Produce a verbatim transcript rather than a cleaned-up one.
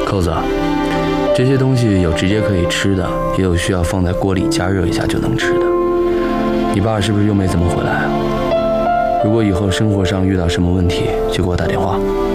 扣子，这些东西有直接可以吃的，也有需要放在锅里加热一下就能吃的。你爸是不是又没怎么回来啊？如果以后生活上遇到什么问题，就给我打电话。